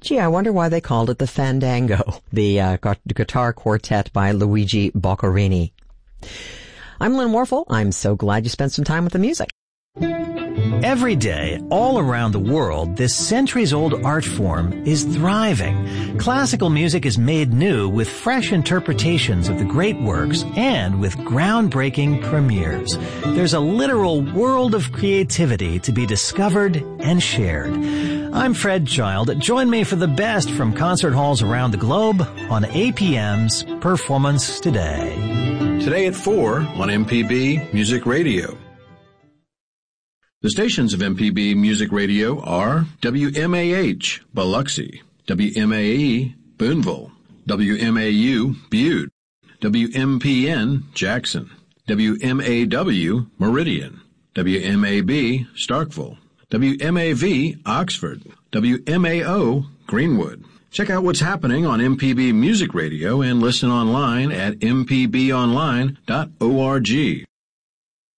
Gee, I wonder why they called it the Fandango, the guitar quartet by Luigi Boccherini. I'm Lynn Warfel. I'm so glad you spent some time with the music. Every day, all around the world, this centuries-old art form is thriving. Classical music is made new with fresh interpretations of the great works and with groundbreaking premieres. There's a literal world of creativity to be discovered and shared. I'm Fred Child. Join me for the best from concert halls around the globe on APM's Performance Today. Today at 4 on MPB Music Radio. The stations of MPB Music Radio are WMAH, Biloxi, WMAE, Boonville, WMAU, Butte, WMPN, Jackson, WMAW, Meridian, WMAB, Starkville, WMAV, Oxford, WMAO, Greenwood. Check out what's happening on MPB Music Radio and listen online at mpbonline.org.